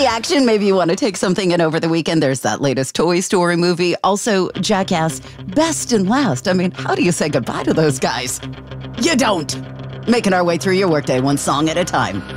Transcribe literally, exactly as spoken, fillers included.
the action. Maybe you want to take something in over the weekend. There's that latest Toy Story movie. Also, Jackass, Best and Last. I mean, how do you say goodbye to those guys? You don't. Making our way through your workday one song at a time.